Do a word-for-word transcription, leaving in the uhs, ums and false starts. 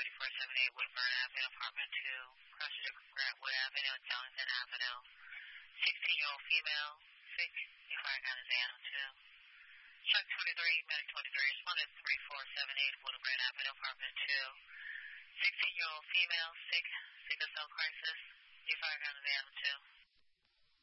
twenty-four seventy-eight Woodburn Avenue, apartment two, crosses Grantwood Avenue and Darlington Avenue. sixteen-year-old female, sick, you fire gun is Animal two. Chuck twenty-three, medic twenty-three, responded three four seven eight Woodburn Avenue, apartment two. sixteen-year-old female, sick, sickle cell crisis, you fire gun is Animal two.